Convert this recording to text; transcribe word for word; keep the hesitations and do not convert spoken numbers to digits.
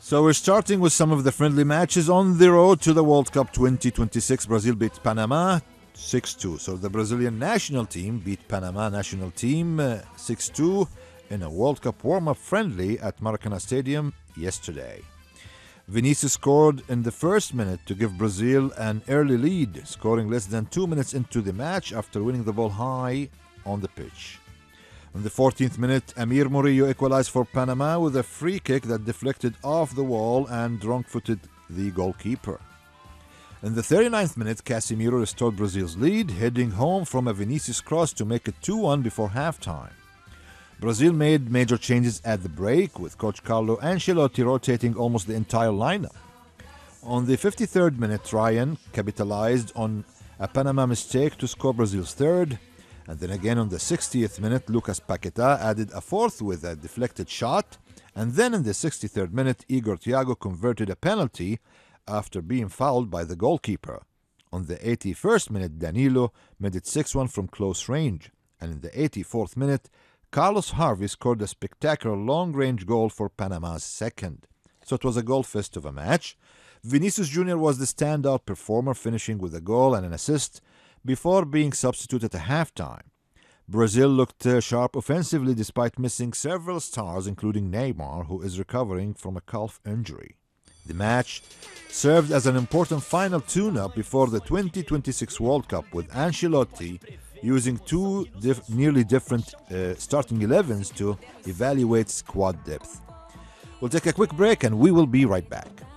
So we're starting with some of the friendly matches on the road to the World Cup twenty twenty-six. Brazil beat Panama six two. So the Brazilian national team beat Panama national team uh, six two in a World Cup warm-up friendly at Maracanã Stadium yesterday. Vinicius scored in the first minute to give Brazil an early lead, scoring less than two minutes into the match after winning the ball high on the pitch. In the fourteenth minute, Amir Murillo equalized for Panama with a free kick that deflected off the wall and wrong-footed the goalkeeper. In the thirty-ninth minute, Casemiro restored Brazil's lead, heading home from a Vinicius cross to make it two one before halftime. Brazil made major changes at the break, with coach Carlo Ancelotti rotating almost the entire lineup. On the fifty-third minute, Ryan capitalized on a Panama mistake to score Brazil's third. And then again on the sixtieth minute, Lucas Paqueta added a fourth with a deflected shot. And then in the sixty-third minute, Igor Thiago converted a penalty after being fouled by the goalkeeper. On the eighty-first minute, Danilo made it six one from close range. And in the eighty-fourth minute, Carlos Harvey scored a spectacular long-range goal for Panama's second. So it was a goal fest of a match. Vinicius Junior was the standout performer, finishing with a goal and an assist before being substituted at halftime. Brazil looked uh, sharp offensively despite missing several stars, including Neymar, who is recovering from a calf injury. The match served as an important final tune-up before the twenty twenty-six World Cup, with Ancelotti using two diff nearly different uh, starting elevens to evaluate squad depth. We'll take a quick break and we will be right back.